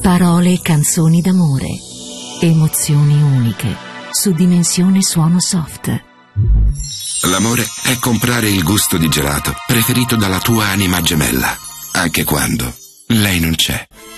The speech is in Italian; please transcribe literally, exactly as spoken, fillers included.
Parole e canzoni d'amore. Emozioni uniche. Su Dimensione Suono Soft. L'amore è comprare il gusto di gelato preferito dalla tua anima gemella, anche quando lei non c'è.